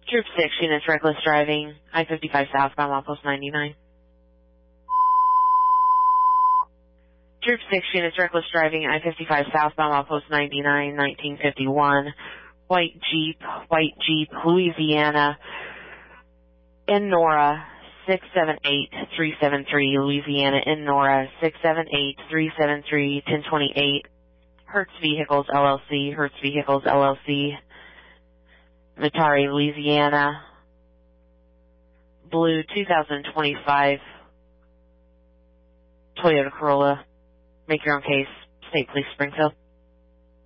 Troop 6 units, reckless driving, I-55 southbound, outpost 99. Troop 6 units, reckless driving, I-55 southbound, outpost 99, 1951. White Jeep, Louisiana, in Nora, 678373, Louisiana, in Nora, 678373, 1028. Hertz Vehicles, LLC, Metairie, Louisiana, blue 2025 Toyota Corolla. Make your own case. State Police, Springfield.